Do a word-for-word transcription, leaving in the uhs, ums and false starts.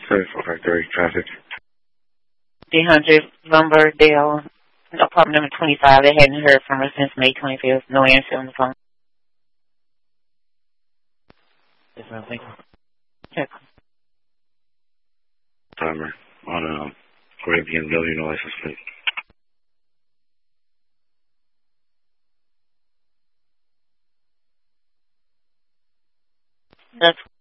seventy-four five thirty traffic. three hundred Lumberdale, apartment number twenty-five. They hadn't heard from her since May twenty-fifth. No answer on the phone. Yes, ma'am. Thank you. Check. Timer on a gray B M W, no license plate. That's